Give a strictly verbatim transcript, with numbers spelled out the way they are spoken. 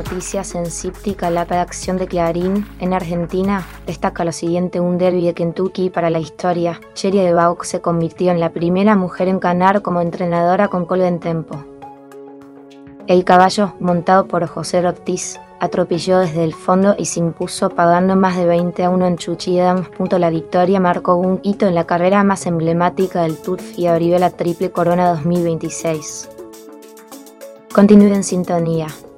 noticias en Cíptica, la redacción de Clarín. En Argentina destaca lo siguiente: un derbi de Kentucky para la historia. Cherie de Vaux se convirtió en la primera mujer en ganar como entrenadora con Golden Tempo. El caballo, montado por José Ortiz, atropelló desde el fondo y se impuso pagando más de veinte a uno en Chuchidam. La victoria marcó un hito en la carrera más emblemática del Turf y abrió la Triple Corona dos mil veintiséis. Continúe en sintonía.